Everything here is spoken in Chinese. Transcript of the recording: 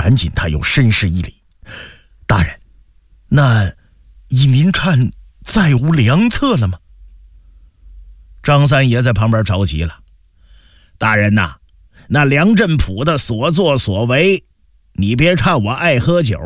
赶紧他又深施一礼：“大人，那依您看再无良策了吗？”张三爷在旁边着急了：“大人呐，那梁振普的所作所为，你别看我爱喝酒，